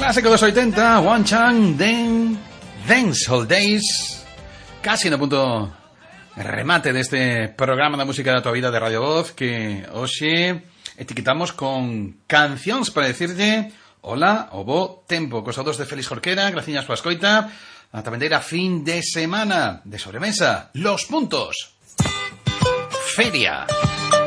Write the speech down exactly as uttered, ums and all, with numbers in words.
Clásico dos oitenta, One Chang Den Dance All Days. Casi no punto remate deste programa da música da tua vida de Radio Voz, que hoxe etiquetamos con cancións para decirte hola o bo tempo. Cos autos de Félix Jorquera, graciñas pola escoita. A tabendeira fin de semana de sobremesa, los puntos. Feria.